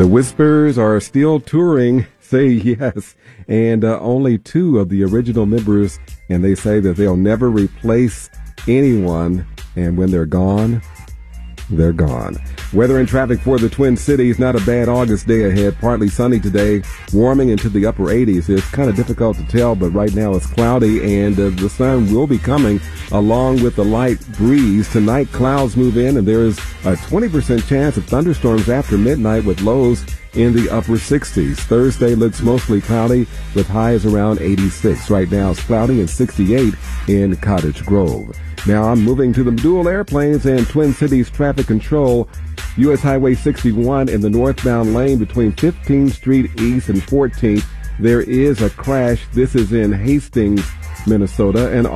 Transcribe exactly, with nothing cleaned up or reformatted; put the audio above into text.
The Whispers are still touring, say yes, and uh, only two of the original members, and they say that they'll never replace anyone, and when they're gone, they're gone. Weather and traffic for the Twin Cities, not a bad August day ahead. Partly sunny today, warming into the upper eighties. It's kind of difficult to tell, but right now it's cloudy, and uh, the sun will be coming along with the light breeze. Tonight, clouds move in, and there is a twenty percent chance of thunderstorms after midnight with lows in the upper sixties. Thursday looks mostly cloudy with highs around eighty-six. Right now it's cloudy and sixty-eight in Cottage Grove. Now I'm moving to the dual airplanes and Twin Cities traffic control. U S Highway sixty-one in the northbound lane between fifteenth Street East and fourteenth. There is a crash. This is in Hastings, Minnesota, and